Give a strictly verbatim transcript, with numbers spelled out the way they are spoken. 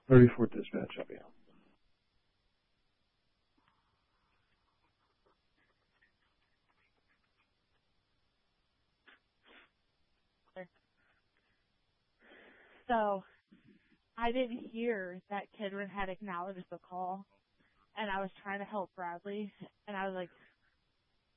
thirty-fourth Dispatch, I'll be on. So, I didn't hear that Kidron had acknowledged the call, and I was trying to help Bradley, and I was like,